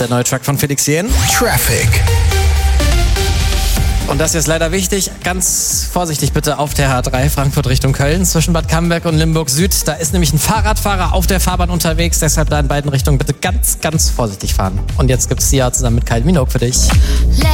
der neue Track von Felix Jähn. Traffic. Und das hier ist leider wichtig. Ganz vorsichtig bitte auf der H3 Frankfurt Richtung Köln zwischen Bad Camberg und Limburg Süd. Da ist nämlich ein Fahrradfahrer auf der Fahrbahn unterwegs. Deshalb da in beiden Richtungen bitte ganz, ganz vorsichtig fahren. Und jetzt gibt's hier zusammen mit Kylie Minogue für dich.